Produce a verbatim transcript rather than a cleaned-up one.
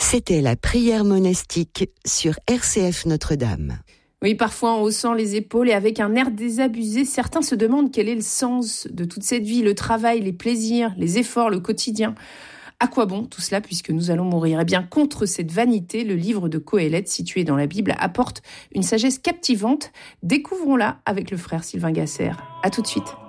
C'était la prière monastique sur R C F Notre-Dame. Oui, parfois en haussant les épaules et avec un air désabusé, certains se demandent quel est le sens de toute cette vie, le travail, les plaisirs, les efforts, le quotidien. À quoi bon tout cela puisque nous allons mourir ? Eh bien, contre cette vanité, le livre de Qoéleth, situé dans la Bible, apporte une sagesse captivante. Découvrons-la avec le frère Sylvain Gasser. À tout de suite.